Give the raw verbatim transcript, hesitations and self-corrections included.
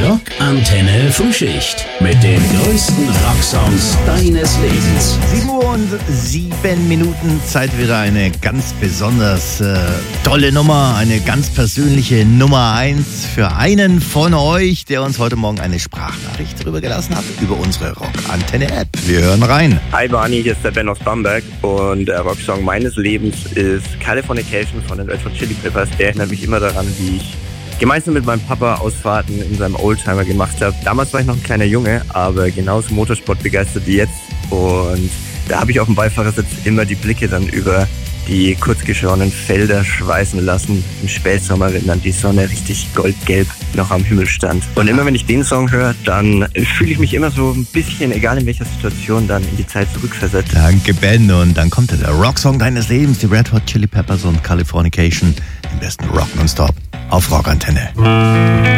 Rock Antenne Frühschicht mit den größten Rocksongs deines Lebens. sieben Uhr und sieben Minuten, Zeit wieder eine ganz besonders äh, tolle Nummer, eine ganz persönliche Nummer eins für einen von euch, der uns heute Morgen eine Sprachnachricht drüber gelassen hat, über unsere Rock Antenne App. Wir hören rein. Hi Barney, hier ist der Ben aus Bamberg und der Rocksong meines Lebens ist Californication von den Red Hot Chili Peppers. Der erinnert mich immer daran, wie ich gemeinsam mit meinem Papa Ausfahrten in seinem Oldtimer gemacht habe. Damals war ich noch ein kleiner Junge, aber genauso Motorsport begeistert wie jetzt. Und da habe ich auf dem Beifahrersitz immer die Blicke dann über die kurzgeschorenen Felder schweißen lassen im Spätsommer, wenn dann die Sonne richtig goldgelb noch am Himmel stand. Und immer wenn ich den Song höre, dann fühle ich mich immer so ein bisschen, egal in welcher Situation, dann in die Zeit zurückversetzt. Danke Ben, und dann kommt der Rocksong deines Lebens, die Red Hot Chili Peppers und Californication, im besten Rock nonstop auf Rock Antenne.